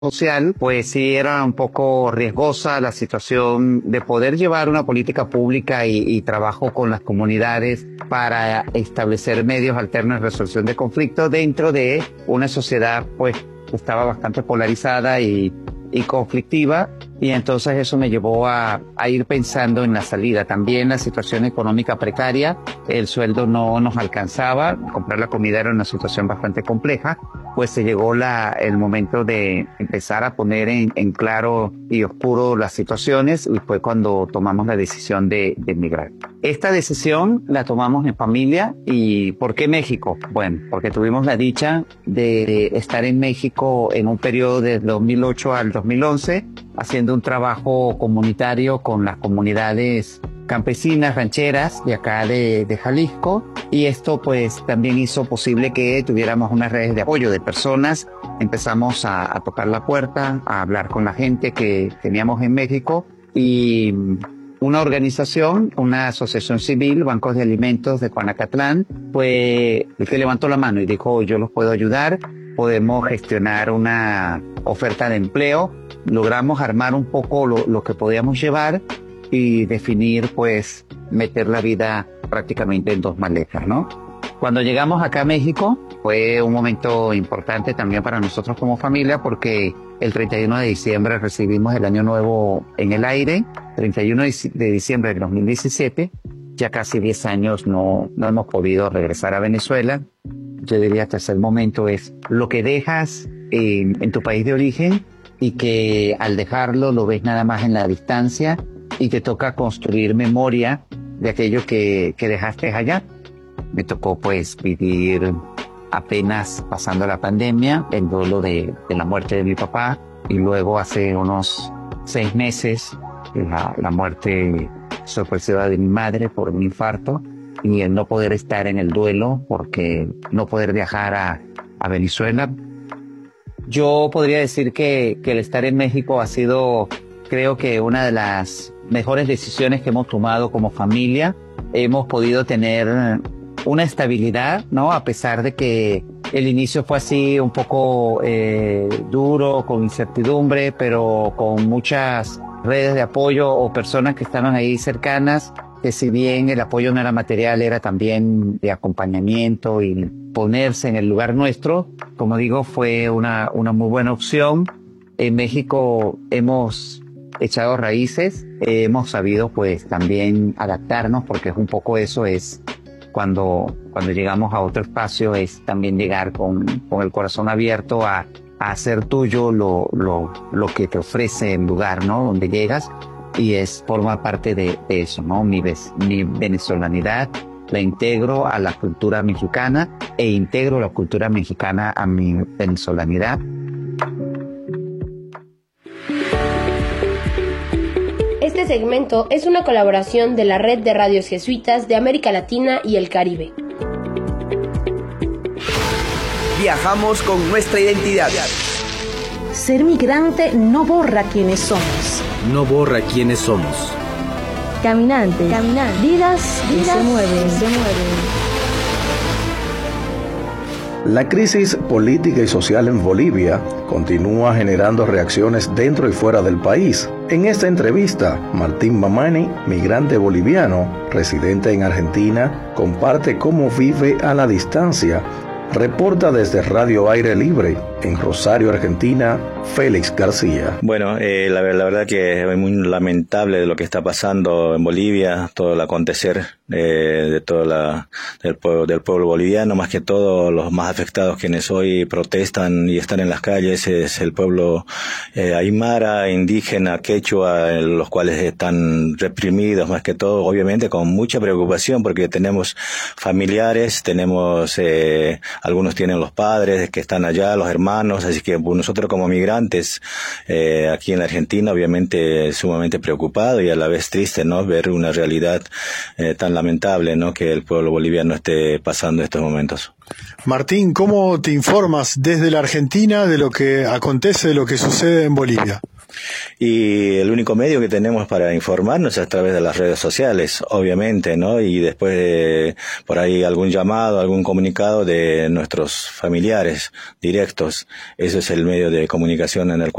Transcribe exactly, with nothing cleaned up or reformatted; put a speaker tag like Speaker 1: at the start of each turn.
Speaker 1: social, pues sí era un poco riesgosa la situación de poder llevar una política pública y, y trabajo con las comunidades para establecer medios alternos de resolución de conflictos dentro de una sociedad pues que estaba bastante polarizada y, y conflictiva, y entonces eso me llevó a, a ir pensando en la salida. También la situación económica precaria, el sueldo no nos alcanzaba, comprar la comida era una situación bastante compleja, pues se llegó la, el momento de empezar a poner en, en claro y oscuro las situaciones, y fue cuando tomamos la decisión de, de emigrar. Esta decisión la tomamos en familia. ¿Y por qué México? Bueno, porque tuvimos la dicha de estar en México en un periodo de dos mil ocho al dos mil once, haciendo un trabajo comunitario con las comunidades campesinas, rancheras de acá de, de Jalisco, y esto pues también hizo posible que tuviéramos unas redes de apoyo de personas. Empezamos a, a tocar la puerta, a hablar con la gente que teníamos en México, y una organización, una asociación civil, Bancos de Alimentos de Juanacatlán, fue el que levantó la mano y dijo: yo los puedo ayudar, podemos gestionar una oferta de empleo. Logramos armar un poco lo, lo que podíamos llevar y definir, pues, meter la vida prácticamente en dos maletas, ¿no? Cuando llegamos acá a México fue un momento importante también para nosotros como familia, porque el treinta y uno de diciembre recibimos el año nuevo en el aire, treinta y uno de diciembre del dos mil diecisiete, ya casi diez años no, no hemos podido regresar a Venezuela. Yo diría que hasta el momento es lo que dejas en, en tu país de origen, y que al dejarlo lo ves nada más en la distancia, y te toca construir memoria de aquello que, que dejaste allá. Me tocó pues vivir apenas pasando la pandemia, el duelo de, de la muerte de mi papá, y luego hace unos seis meses la, la muerte sorpresiva de mi madre por un infarto, y el no poder estar en el duelo porque no poder viajar a, a Venezuela. Yo podría decir que, que el estar en México ha sido, creo que una de las mejores decisiones que hemos tomado como familia. Hemos podido tener una estabilidad, ¿no? A pesar de que el inicio fue así un poco eh, duro, con incertidumbre, pero con muchas redes de apoyo o personas que estaban ahí cercanas, que si bien el apoyo no era material, era también de acompañamiento y ponerse en el lugar nuestro. Como digo, fue una, una muy buena opción. En México hemos echado raíces, eh, hemos sabido pues también adaptarnos, porque es un poco eso, es cuando, cuando llegamos a otro espacio, es también llegar con, con el corazón abierto a, a hacer tuyo lo, lo, lo que te ofrece el lugar, ¿no? Donde llegas, y es forma parte de, de eso, ¿no? Mi, mi venezolanidad la integro a la cultura mexicana, e integro la cultura mexicana a mi venezolanidad.
Speaker 2: Este segmento es una colaboración de la Red de Radios Jesuitas de América Latina y el Caribe.
Speaker 3: Viajamos con nuestra identidad.
Speaker 4: Ser migrante no borra quiénes somos.
Speaker 5: No borra quiénes somos.
Speaker 4: Caminantes, Caminantes. Vidas, vidas que se mueven, se mueven.
Speaker 6: La crisis política y social en Bolivia continúa generando reacciones dentro y fuera del país. En esta entrevista, Martín Mamani, migrante boliviano, residente en Argentina, comparte cómo vive a la distancia. Reporta desde Radio Aire Libre, en Rosario, Argentina, Félix García.
Speaker 7: Bueno, eh, la, la verdad que es muy lamentable lo que está pasando en Bolivia, todo el acontecer eh, de todo la, del, pueblo, del pueblo boliviano, más que todo los más afectados quienes hoy protestan y están en las calles es el pueblo eh, aymara, indígena, quechua, los cuales están reprimidos más que todo, obviamente con mucha preocupación, porque tenemos familiares, tenemos eh, algunos tienen los padres que están allá, los hermanos, así que nosotros como migrantes eh, aquí en la Argentina, obviamente sumamente preocupados y a la vez triste, ¿no? Ver una realidad eh, tan lamentable, ¿no? Que el pueblo boliviano esté pasando estos momentos.
Speaker 8: Martín, ¿cómo te informas desde la Argentina de lo que acontece, de lo que sucede en Bolivia?
Speaker 7: Y el único medio que tenemos para informarnos es a través de las redes sociales, obviamente, ¿no? Y después de, por ahí algún llamado, algún comunicado de nuestros familiares directos. Ese es el medio de comunicación en el cual